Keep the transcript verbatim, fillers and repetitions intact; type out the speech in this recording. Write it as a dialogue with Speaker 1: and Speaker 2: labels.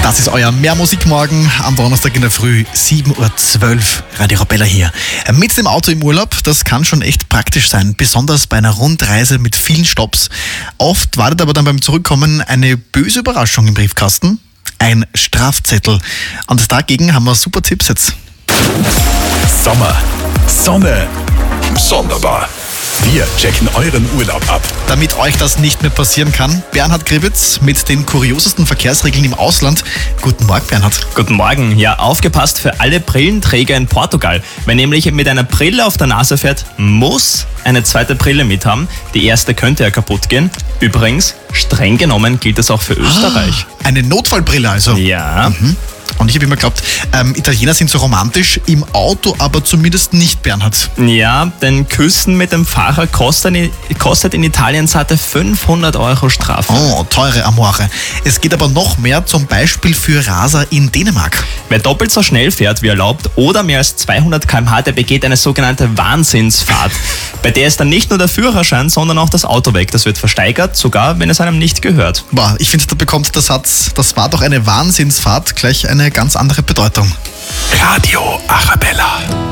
Speaker 1: Das ist euer Mehrmusikmorgen am Donnerstag in der Früh, sieben Uhr zwölf. Radio Arabella hier. Mit dem Auto im Urlaub, das kann schon echt praktisch sein, besonders bei einer Rundreise mit vielen Stopps. Oft wartet aber dann beim Zurückkommen eine böse Überraschung im Briefkasten, ein Strafzettel. Und dagegen haben wir super Tipps jetzt.
Speaker 2: Sommer, Sonne, sonderbar. Wir checken euren Urlaub ab.
Speaker 1: Damit euch das nicht mehr passieren kann, Bernhard Gribitz mit den kuriosesten Verkehrsregeln im Ausland. Guten Morgen, Bernhard.
Speaker 3: Guten Morgen. Ja, aufgepasst für alle Brillenträger in Portugal. Wer nämlich mit einer Brille auf der Nase fährt, muss eine zweite Brille mit haben. Die erste könnte ja kaputt gehen. Übrigens, streng genommen gilt das auch für Österreich.
Speaker 1: Ah, eine Notfallbrille also.
Speaker 3: Ja.
Speaker 1: Mhm. Und ich habe immer geglaubt, ähm, Italiener sind so romantisch, im Auto aber zumindest nicht, Bernhard.
Speaker 3: Ja, denn Küssen mit dem Fahrer kostet, kostet in Italien satte fünfhundert Euro Strafe.
Speaker 1: Oh, teure Amore. Es geht aber noch mehr, zum Beispiel für Raser in Dänemark.
Speaker 3: Wer doppelt so schnell fährt wie erlaubt oder mehr als zweihundert Kilometer pro Stunde, der begeht eine sogenannte Wahnsinnsfahrt. Bei der ist dann nicht nur der Führerschein, sondern auch das Auto weg. Das wird versteigert, sogar wenn es einem nicht gehört.
Speaker 1: Boah, ich finde, da bekommt der Satz, das war doch eine Wahnsinnsfahrt, gleich eine ganz andere Bedeutung.
Speaker 2: Radio Arabella.